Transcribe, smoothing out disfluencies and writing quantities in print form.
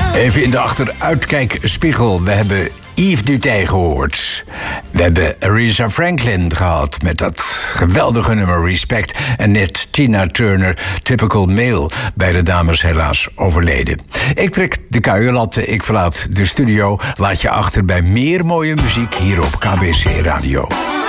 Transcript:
Even in de achteruitkijkspiegel. We hebben Yves Duteil gehoord. We hebben Aretha Franklin gehad met dat geweldige nummer Respect. En net Tina Turner, Typical Male. Beide dames helaas overleden. Ik trek de kuierlatten, ik verlaat de studio. Laat je achter bij meer mooie muziek hier op KBC Radio.